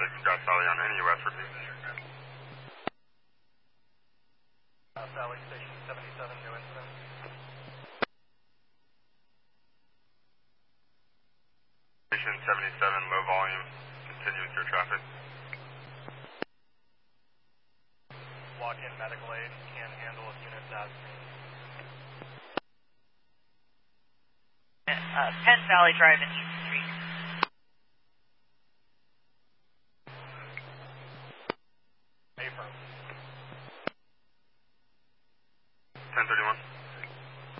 Grass Valley on NUS, repeat. Valley Station 77, new incident. Station 77, low volume, continue with your traffic. Walk-in medical aid, can handle if units as seen. Penn Valley Drive in East